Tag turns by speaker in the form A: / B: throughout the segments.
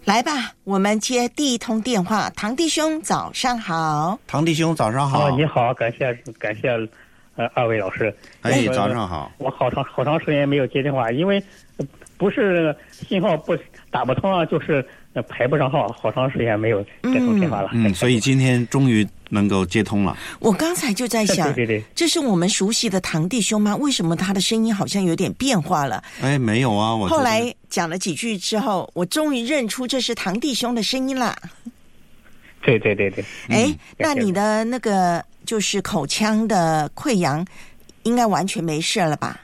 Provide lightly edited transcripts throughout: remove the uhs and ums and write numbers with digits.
A: 来吧，我们接第一通电话。唐弟兄早上好。
B: 唐弟兄早上好。
C: 你好，感谢二位老师。
B: 哎，早上好。
C: 我好长时间没有接电话，因为不是信号打不通啊，就是排不上号，好长时间没有接通电话了。
B: 所以今天终于能够接通了。
A: 我刚才就在想，
C: 对，
A: 这是我们熟悉的唐弟兄吗？为什么他的声音好像有点变化了？
B: 哎，没有啊，
A: 后来讲了几句之后，我终于认出这是唐弟兄的声音了。
C: 对。
A: 哎，那你的那个就是口腔的溃疡，应该完全没事了吧？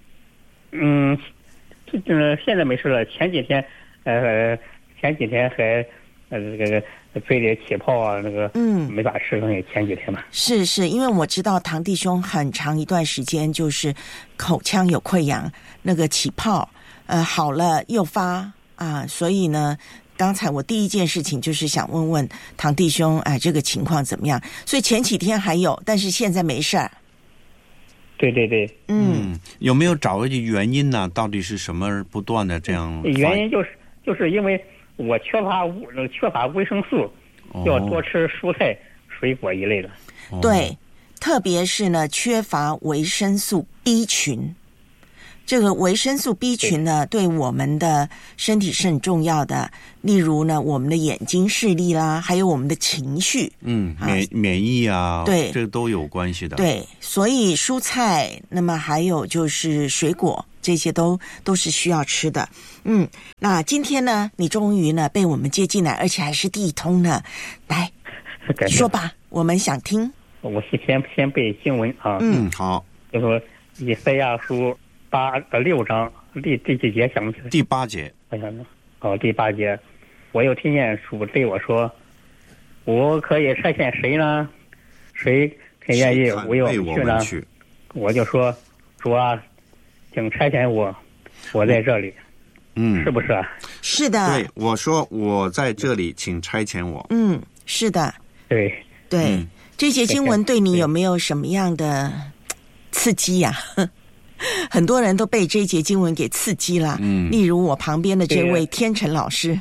C: 现在没事了。前几天还这个嘴里起泡啊，那个没法吃东西。前几天嘛，
A: 是因为我知道唐弟兄很长一段时间就是口腔有溃疡，那个起泡，好了又发啊，所以呢，刚才我第一件事情就是想问问唐弟兄，哎，这个情况怎么样？所以前几天还有，但是现在没事儿。
C: 对。
B: 有没有找一个原因呢？到底是什么不断的这样？
C: 原因就是因为我缺乏维生素，要多吃蔬菜、水果一类的。
A: 对，特别是呢，缺乏维生素 B 群。这个维生素 B 群呢，对我们的身体是很重要的。例如呢，我们的眼睛视力啦，还有我们的情绪，
B: 免疫啊，
A: 对，
B: 这都有关系的。
A: 对，所以蔬菜，那么还有就是水果，这些都是需要吃的。那今天呢，你终于呢被我们接进来，而且还是第一通呢，来说吧，我们想听。
C: 我先背经文啊。
B: 好，
C: 就说以赛亚书6章第几节想不起来？
B: 第8节。
C: 我想第8节，我又听见主对我说：“我可以差遣谁呢？谁肯愿意为我们去呢？”我就说：“主啊，请差遣我，我在这里。”是不是啊？
A: 是的。
B: 对，我说我在这里，请差遣我。
A: 是的。
C: 对。
A: 这节经文对你有没有什么样的刺激呀？很多人都被这一节经文给刺激了。例如我旁边的这位天成老师。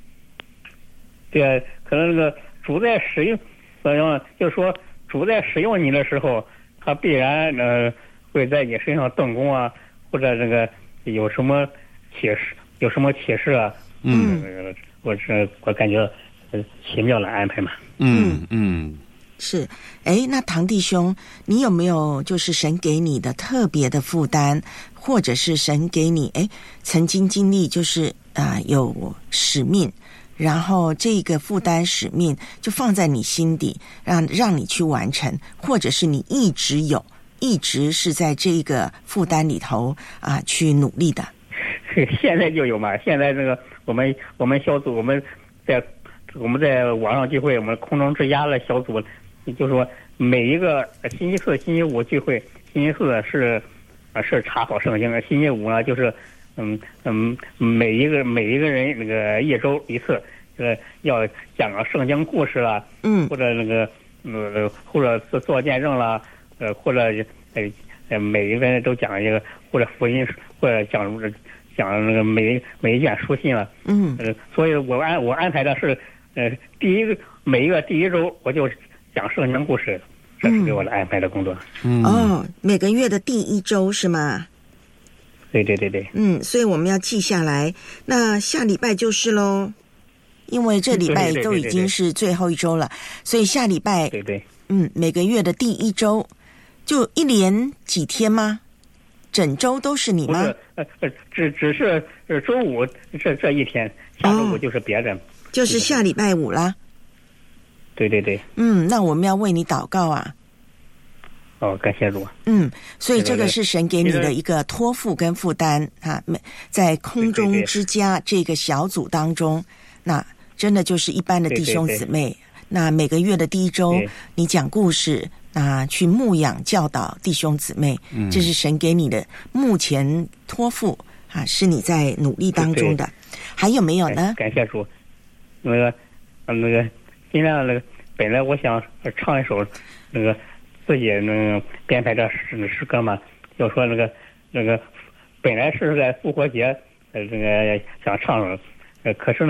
C: 对，可能那个主在使用，就是说主在使用你的时候，他必然会在你身上动工啊，或者这个有什么启示啊。我感觉奇妙的安排嘛。
A: 是。那唐弟兄，你有没有就是神给你的特别的负担，或者是神给你曾经经历就是有使命，然后这个负担使命就放在你心底，让你去完成，或者是你一直是在这个负担里头去努力的？
C: 现在就有嘛。现在这个我们小组，我们在网上聚会，我们空中之家的小组，就是说每一个星期四、星期五聚会，星期四是查考圣经，星期五呢就是每一个人那个一周一次，要讲个圣经故事啦，或者那个或者做见证啦，或者每一个人都讲一个，或者福音，或者讲那个每一卷书信了。所以我安排的是每一个第一周我就讲圣经故事，这是给我的安排的工作。
A: 每个月的第一周是吗？
C: 对。
A: 所以我们要记下来。那下礼拜就是咯，因为这礼拜都已经是最后一周了，所以下礼拜
C: 对。
A: 每个月的第一周就一连几天吗？整周都是你吗？
C: 只是周五这一天，下周五就是别人，
A: 就是下礼拜五啦。
C: 对。
A: 那我们要为你祷告啊。
C: 感谢主。
A: 所以这个是神给你的一个托付跟负担在空中之家这个小组当中，那真的就是一般的弟兄姊妹。那每个月的第一周，你讲故事去牧养教导弟兄姊妹，这是神给你的目前托付是你在努力当中的。还有没有呢？
C: 感谢主。那个尽量那个，本来我想唱一首那个自己编排的诗歌嘛，就说那个本来是在复活节这个想唱，可是呢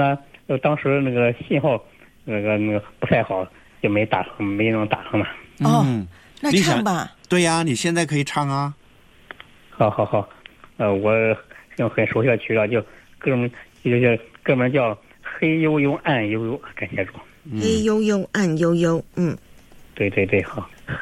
C: 当时那个信号那个不太好，就没能打上嘛。
A: 哦，那唱吧。
B: 对呀，你现在可以唱啊。
C: 好，我很熟悉的曲了，就哥们叫黑悠悠暗悠悠，感谢主。
A: 黑悠悠暗悠悠，
C: 对，好。